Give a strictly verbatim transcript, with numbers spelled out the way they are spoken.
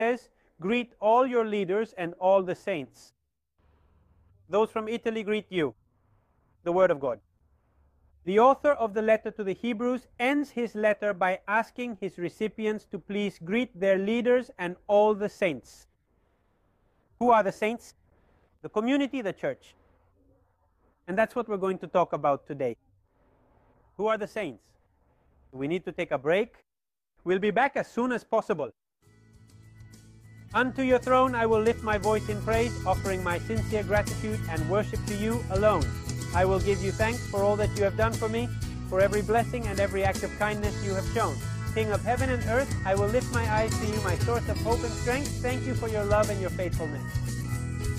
says, greet all your leaders and all the saints. Those from Italy greet you. The Word of God. The author of the letter to the Hebrews ends his letter by asking his recipients to please greet their leaders and all the saints. Who are the saints? The community, the church. And that's what we're going to talk about today. Who are the saints? We need to take a break. We'll be back as soon as possible. Unto your throne I will lift my voice in praise, offering my sincere gratitude and worship to you alone. I will give you thanks for all that you have done for me, for every blessing and every act of kindness you have shown. King of heaven and earth, I will lift my eyes to you, my source of hope and strength. Thank you for your love and your faithfulness.